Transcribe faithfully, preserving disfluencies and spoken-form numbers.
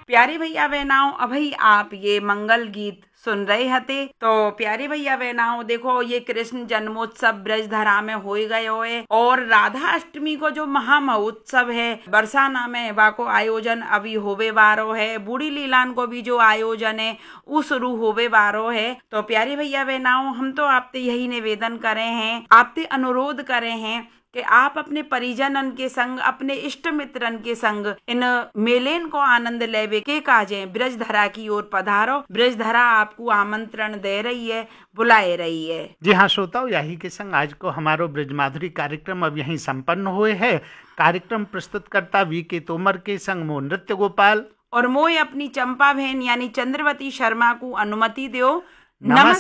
प्यारे भैया बहनाओं, अभी आप ये मंगल गीत सुन रहे हते। तो प्यारे भैया बहनाओं, देखो ये कृष्ण जन्मोत्सव ब्रजधरा में हो गयो है और राधा अष्टमी को जो महा महोत्सव है बरसाना में वाको आयोजन अभी होवे बारो है। बूढ़ी लीलान को भी जो आयोजन है वो शुरू होवे बारो है। तो प्यारे भैया बहनाओं, हम तो आपसे यही निवेदन करे हैं, आपसे अनुरोध करे हैं कि आप अपने परिजनन के संग, अपने इष्ट मित्रन के संग इन मेलेन को आनंद लेवे के काजे ब्रजधरा की ओर पधारो। ब्रजधरा आपको आमंत्रण दे रही है, बुलाए रही है। जी हाँ श्रोताओ, यही के संग आज को हमारो ब्रज माधुरी कार्यक्रम अब यहीं संपन्न हुए है। कार्यक्रम प्रस्तुत करता वी के तोमर के संग मो नृत्य गोपाल और मोय अपनी चंपा बहन यानी चंद्रवती शर्मा को अनुमति दो। नमस्कार।